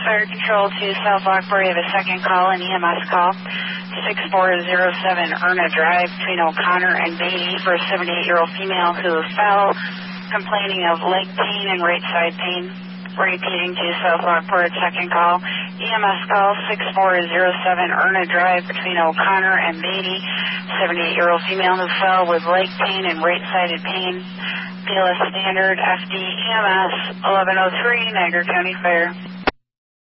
Fire Control to South Lockport. You have a second call, an EMS call. 6407 Erna Drive between O'Connor and Beatty for a 78-year-old female who fell, complaining of leg pain and right side pain. Repeating to South Lockport, second call. EMS call 6407 Erna Drive between O'Connor and Beatty. 78-year-old female who fell with leg pain and right-sided pain. PLS Standard FD EMS 1103 Niagara County Fire.